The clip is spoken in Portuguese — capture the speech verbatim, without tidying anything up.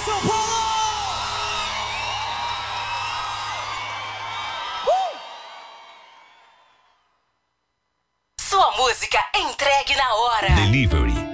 São Paulo! Sua música entregue na hora. Delivery